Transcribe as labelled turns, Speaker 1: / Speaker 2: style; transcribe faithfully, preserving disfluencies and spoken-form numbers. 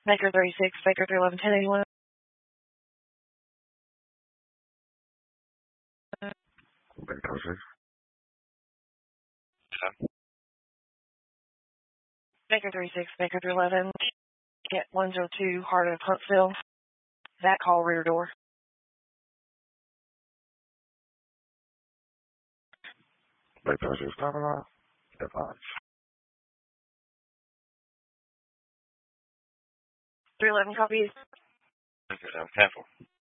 Speaker 1: Baker thirty-six, Baker three eleven, ten eighty-one.
Speaker 2: Baker thirty-six.
Speaker 1: Baker thirty-six, Baker three eleven, get one oh two, Heart of Huntsville. That call rear door.
Speaker 2: Baker thirty-six, coming off. F five.
Speaker 1: three eleven copies.
Speaker 2: Okay, I'm careful.